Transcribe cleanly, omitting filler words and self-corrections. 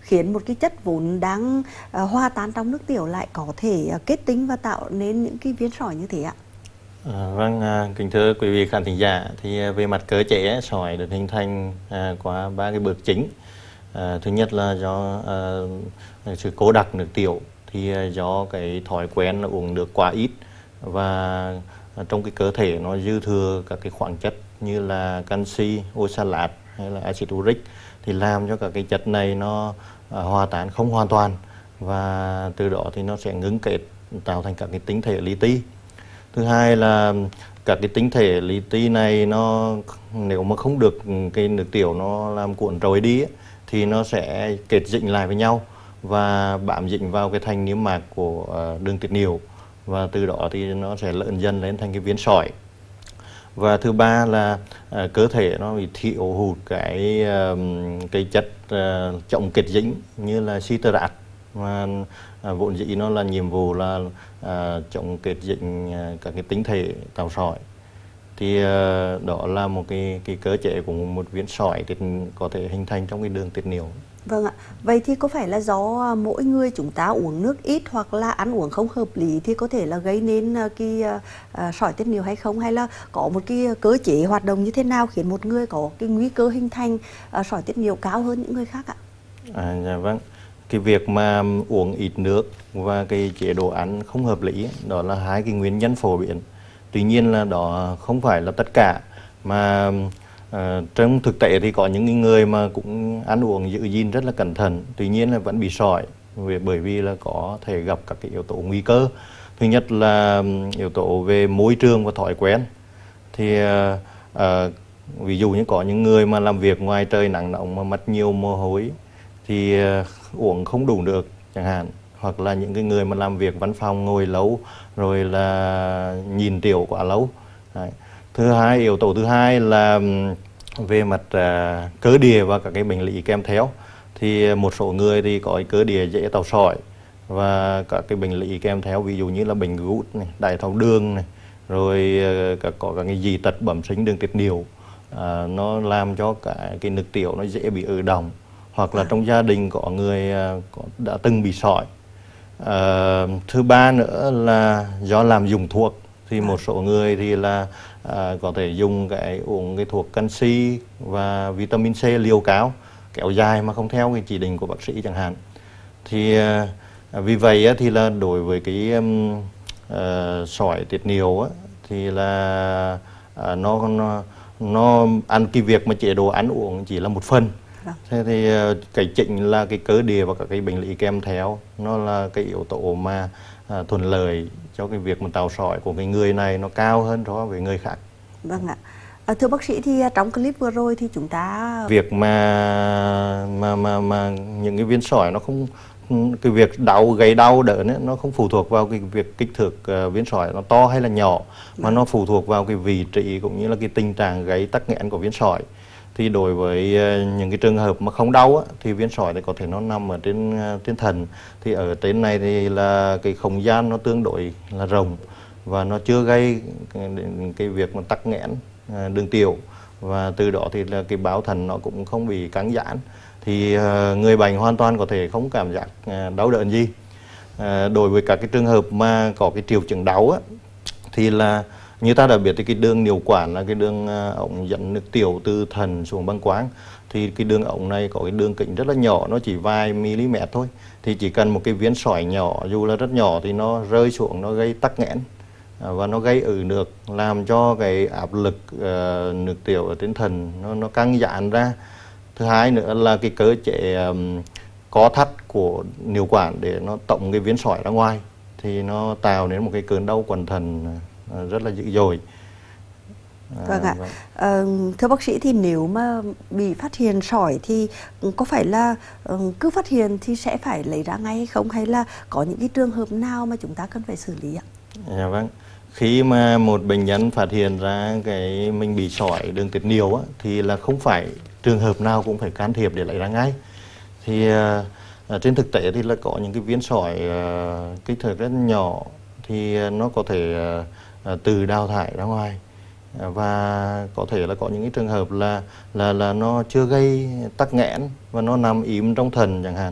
khiến một cái chất vốn đang hòa tan trong nước tiểu lại có thể kết tinh và tạo nên những cái viên sỏi như thế ạ? Vâng, kính thưa quý vị khán thính giả, thì về mặt cơ chế sỏi được hình thành qua ba cái bước chính. Thứ nhất là do sự cố đặc nước tiểu, thì do cái thói quen là uống nước quá ít, và trong cái cơ thể nó dư thừa các cái khoáng chất như là canxi, oxalat hay là axit uric, thì làm cho các cái chất này nó hòa tan không hoàn toàn, và từ đó thì nó sẽ ngưng kết tạo thành các cái tinh thể li ti. Thứ hai là các cái tinh thể li ti này nó nếu mà không được cái nước tiểu nó làm cuộn trôi đi ấy, thì nó sẽ kết dính lại với nhau và bám dính vào cái thành niêm mạc của đường tiết niệu, và từ đó thì nó sẽ lớn dần lên thành cái viên sỏi. Và thứ ba là cơ thể nó bị thiếu hụt cái chất chống kết dính như là citrat, mà vốn dĩ nó là nhiệm vụ là chống kết dính các cái tinh thể tạo sỏi. Thì đó là một cái cơ chế của một viên sỏi thì có thể hình thành trong cái đường tiết niệu. Vâng ạ. Vậy thì có phải là do mỗi người chúng ta uống nước ít hoặc là ăn uống không hợp lý thì có thể là gây nên cái sỏi tiết niệu hay không? Hay là có một cái cơ chế hoạt động như thế nào khiến một người có cái nguy cơ hình thành sỏi tiết niệu cao hơn những người khác ạ? Dạ vâng. Cái việc mà uống ít nước và cái chế độ ăn không hợp lý đó là hai cái nguyên nhân phổ biến. Tuy nhiên là đó không phải là tất cả, mà trong thực tế thì có những người mà cũng ăn uống giữ gìn rất là cẩn thận, tuy nhiên là vẫn bị sỏi, bởi vì là có thể gặp các cái yếu tố nguy cơ. Thứ nhất là yếu tố về môi trường và thói quen. Thì ví dụ như có những người mà làm việc ngoài trời nắng nóng mà mất nhiều mồ hôi thì uống không đủ được chẳng hạn, hoặc là những cái người mà làm việc văn phòng ngồi lâu rồi là nhìn tiểu quá lâu. Đấy. Yếu tố thứ hai là về mặt cơ địa và các cái bệnh lý kèm theo. Thì một số người thì có cái cơ địa dễ tạo sỏi và các cái bệnh lý kèm theo, ví dụ như là bệnh gút này, đái tháo đường này, rồi có các cái dị tật bẩm sinh đường tiết niệu, nó làm cho cái nước tiểu nó dễ bị ứ đọng, hoặc là trong gia đình có người đã từng bị sỏi. Thứ ba nữa là do làm dùng thuốc, thì một số người thì là có thể dùng uống cái thuốc canxi và vitamin C liều cao kéo dài mà không theo cái chỉ định của bác sĩ chẳng hạn. Thì vì vậy thì là đối với cái sỏi tiết niệu thì là nó ăn cái việc mà chế độ ăn uống chỉ là một phần. Thế thì cái chính là cái cơ địa và các cái bệnh lý kèm theo, nó là cái yếu tố mà thuận lợi cho cái việc mà tạo sỏi của cái người này nó cao hơn so với người khác. Vâng ạ. Thưa bác sĩ, thì trong clip vừa rồi thì chúng ta việc mà những cái viên sỏi nó không, cái việc gây đau đớn ấy, nó không phụ thuộc vào cái việc kích thước viên sỏi nó to hay là nhỏ, mà nó phụ thuộc vào cái vị trí cũng như là cái tình trạng gây tắc nghẽn của viên sỏi. Thì đối với những cái trường hợp mà không đau thì viên sỏi này có thể nó nằm ở trên thận. Thì ở trên này thì là cái không gian nó tương đối là rộng và nó chưa gây cái việc mà tắc nghẽn đường tiểu, và từ đó thì là cái báo thận nó cũng không bị căng giãn, thì người bệnh hoàn toàn có thể không cảm giác đau đớn gì. Đối với các cái trường hợp mà có cái triệu chứng đau thì là như ta đã biết thì cái đường niệu quản là cái đường ống dẫn nước tiểu từ thận xuống bàng quang. Thì cái đường ống này có cái đường kính rất là nhỏ, nó chỉ vài mm thôi. Thì chỉ cần một cái viên sỏi nhỏ, dù là rất nhỏ, thì nó rơi xuống nó gây tắc nghẽn và nó gây ứ nước, làm cho cái áp lực nước tiểu ở trên thận nó căng giãn ra. Thứ hai nữa là cái cơ chế co thắt của niệu quản để nó tổng cái viên sỏi ra ngoài, thì nó tạo nên một cái cơn đau quặn thận rất là dữ dội. Vâng ạ. Thưa bác sĩ, thì nếu mà bị phát hiện sỏi thì có phải là cứ phát hiện thì sẽ phải lấy ra ngay hay không, hay là có những cái trường hợp nào mà chúng ta cần phải xử lý ạ? Dạ vâng. Khi mà một bệnh nhân phát hiện ra mình bị sỏi đường tiết niệu thì là không phải trường hợp nào cũng phải can thiệp để lấy ra ngay. Thì trên thực tế thì là có những cái viên sỏi kích thước rất nhỏ thì nó có thể tự đào thải ra ngoài, và có thể là có những cái trường hợp là nó chưa gây tắc nghẽn và nó nằm im trong thận chẳng hạn.